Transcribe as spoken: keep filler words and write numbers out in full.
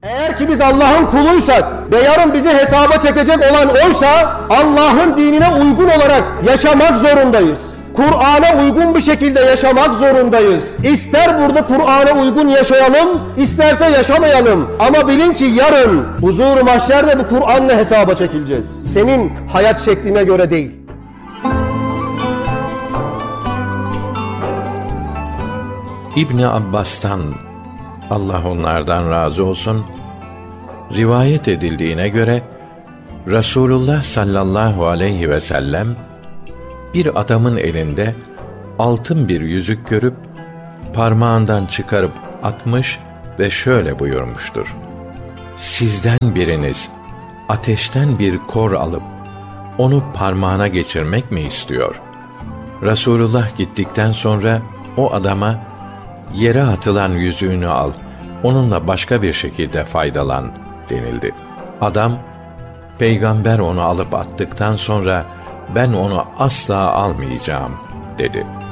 Eğer ki biz Allah'ın kuluysak ve yarın bizi hesaba çekecek olan oysa Allah'ın dinine uygun olarak yaşamak zorundayız. Kur'an'a uygun bir şekilde yaşamak zorundayız. İster burada Kur'an'a uygun yaşayalım, isterse yaşamayalım. Ama bilin ki yarın huzur-u mahşerde bu Kur'an'la hesaba çekileceğiz. Senin hayat şekline göre değil. İbni Abbas'tan, Allah onlardan razı olsun, rivayet edildiğine göre Resulullah sallallahu aleyhi ve sellem bir adamın elinde altın bir yüzük görüp parmağından çıkarıp atmış ve şöyle buyurmuştur: sizden biriniz ateşten bir kor alıp onu parmağına geçirmek mi istiyor? Resulullah gittikten sonra o adama yere atılan yüzüğünü al, onunla başka bir şekilde faydalan denildi. Adam, peygamber onu alıp attıktan sonra ben onu asla almayacağım dedi.